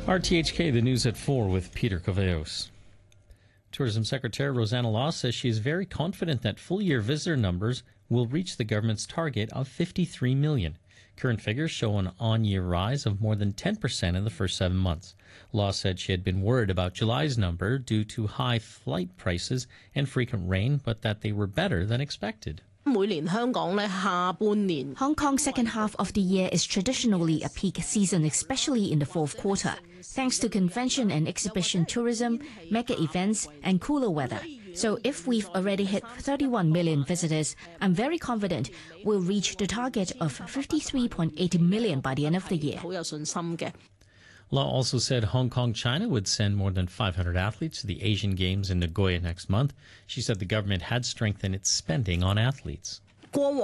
RTHK, the news at 4 with Peter Coveos. Tourism Secretary Rosanna Law says she is very confident that full-year visitor numbers will reach the government's target of 53 million. Current figures show an on-year rise of more than 10% in the first 7 months. Law said she had been worried about July's number due to high flight prices and frequent rain, but that they were better than expected. Hong Kong's second half of the year is traditionally a peak season, especially in the fourth quarter, thanks to convention and exhibition tourism, mega events, and cooler weather. So if we've already hit 31 million visitors, I'm very confident we'll reach the target of 53.8 million by the end of the year. Law also said Hong Kong, China would send more than 500 athletes to the Asian Games in Nagoya next month. She said the government had strengthened its spending on athletes. In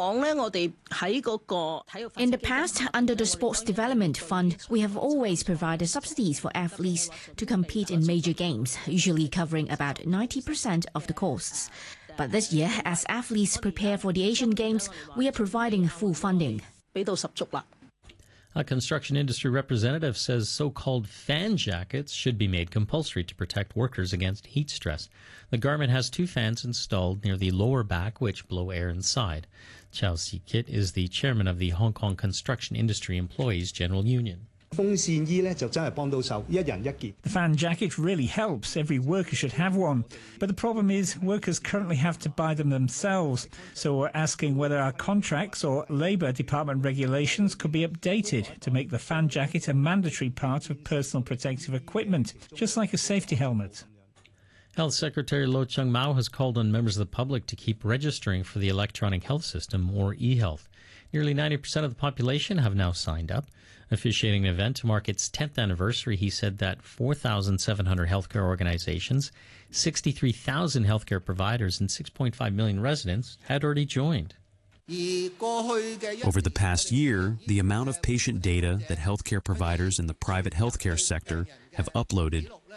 the past, under the Sports Development Fund, we have always provided subsidies for athletes to compete in major games, usually covering about 90% of the costs. But this year, as athletes prepare for the Asian Games, we are providing full funding. A construction industry representative says so-called fan jackets should be made compulsory to protect workers against heat stress. The garment has 2 fans installed near the lower back which blow air inside. Chow Si-kit is the chairman of the Hong Kong Construction Industry Employees General Union. The fan jacket really helps. Every worker should have one. But the problem is workers currently have to buy them themselves. So we're asking whether our contracts or Labour Department regulations could be updated to make the fan jacket a mandatory part of personal protective equipment, just like a safety helmet. Health Secretary Lo Chung-Mau has called on members of the public to keep registering for the electronic health system, or e-health. Nearly 90% of the population have now signed up. Officiating an event to mark its 10th anniversary, he said that 4,700 healthcare organizations, 63,000 healthcare providers, and 6.5 million residents had already joined. Over the past year, the amount of patient data that healthcare providers in the private healthcare sector have uploaded